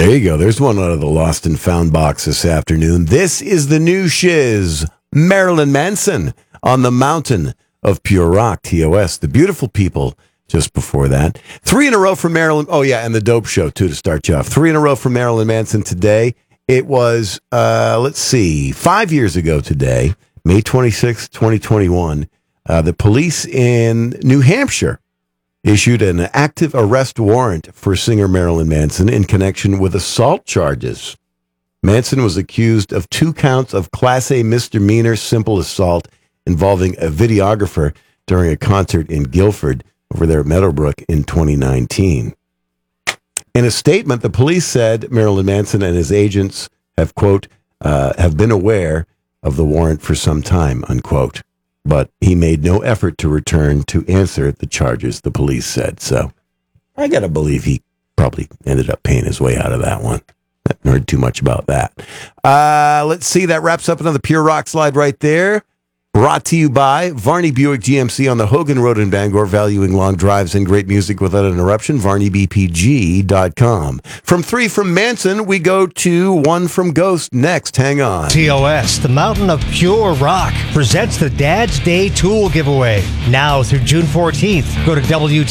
There you go. There's one out of the lost and found box this afternoon. This is the new shiz. Marilyn Manson on the mountain of pure rock, TOS. The beautiful people just before that. 3 in a row from Marilyn. Oh, yeah, and the dope show, too, to start you off. 3 in a row from Marilyn Manson today. It was, 5 years ago today, May 26, 2021. The police in New Hampshire issued an active arrest warrant for singer Marilyn Manson in connection with assault charges. Manson was accused of 2 counts of Class A misdemeanor simple assault involving a videographer during a concert in Guildford over there at Meadowbrook in 2019. In a statement, the police said Marilyn Manson and his agents have, quote, have been aware of the warrant for some time, unquote. But he made no effort to return to answer the charges, the police said. So I got to believe he probably ended up paying his way out of that one. I haven't heard too much about that. Let's see. That wraps up another Pure Rock slide right there. Brought to you by Varney Buick GMC on the Hogan Road in Bangor, valuing long drives and great music without interruption. VarneyBPG.com. From 3 from Manson, we go to 1 from Ghost next. Hang on. TOS, the Mountain of Pure Rock, presents the Dad's Day Tool Giveaway. Now through June 14th, go to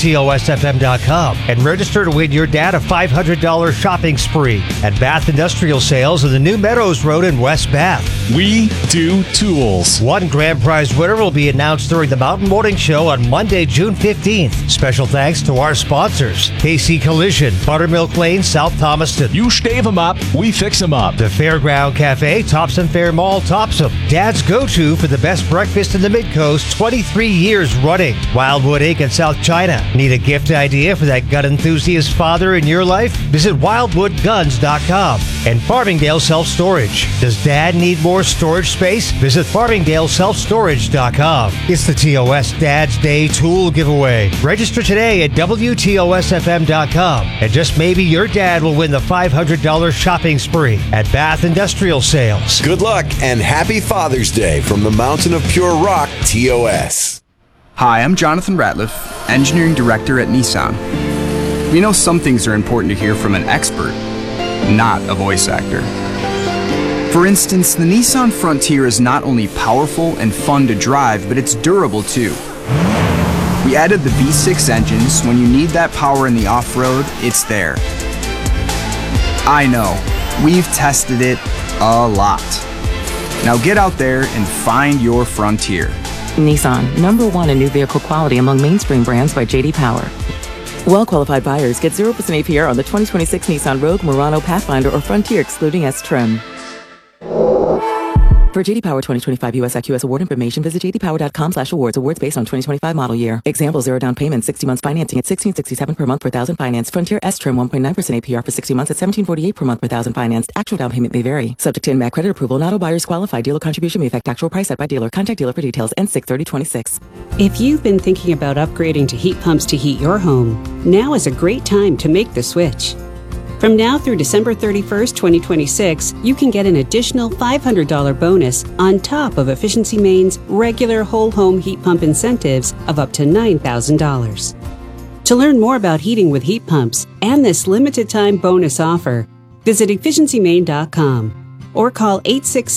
WTOSFM.com and register to win your dad a $500 shopping spree at Bath Industrial Sales on the New Meadows Road in West Bath. We do tools. 1 grand prize winner will be announced during the Mountain Morning Show on Monday, June 15th. Special thanks to our sponsors, KC Collision, Buttermilk Lane, South Thomaston. You stave them up, we fix them up. The Fairground Cafe, Topsom Fair Mall, Topsom. Dad's go-to for the best breakfast in the Mid-Coast, 23 years running. Wildwood Inc. in South China. Need a gift idea for that gun enthusiast father in your life? Visit wildwoodguns.com. And Farmingdale Self-Storage. Does Dad need more storage space? Visit FarmingdaleSelfStorage.com. It's the TOS Dad's Day Tool Giveaway. Register today at WTOSFM.com. And just maybe your dad will win the $500 shopping spree at Bath Industrial Sales. Good luck and happy Father's Day from the Mountain of Pure Rock, TOS. Hi, I'm Jonathan Ratliff, Engineering Director at Nissan. We know some things are important to hear from an expert, not a voice actor. For instance, the Nissan Frontier is not only powerful and fun to drive, but it's durable too. We added the V6 engine, so when you need that power in the off-road, it's there. I know, we've tested it a lot. Now get out there and find your Frontier. Nissan, #1 in new vehicle quality among mainstream brands by J.D. Power. Well-qualified buyers get 0% APR on the 2026 Nissan Rogue, Murano, Pathfinder, or Frontier, excluding S-Trim. For J.D. Power 2025 U.S. IQS award information, visit jdpower.com/awards. Awards based on 2025 model year. Example, 0 down payment, 60 months financing at $1,667 per month per thousand financed. Frontier S-Trim 1.9% APR for 60 months at $1,748 per month per thousand financed. Actual down payment may vary. Subject to in-mac credit approval. Not all buyers qualify. Dealer contribution may affect actual price set by dealer. Contact dealer for details. N6/30/26. If you've been thinking about upgrading to heat pumps to heat your home, now is a great time to make the switch. From now through December 31st, 2026, you can get an additional $500 bonus on top of Efficiency Maine's regular whole home heat pump incentives of up to $9,000. To learn more about heating with heat pumps and this limited time bonus offer, visit efficiencymaine.com or call 866